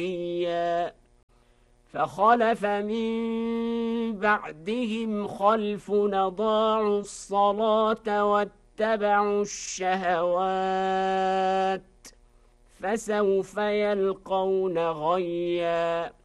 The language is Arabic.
فخلف من بعدهم خلف أضاعوا الصلاة واتبعوا الشهوات فسوف يلقون غيا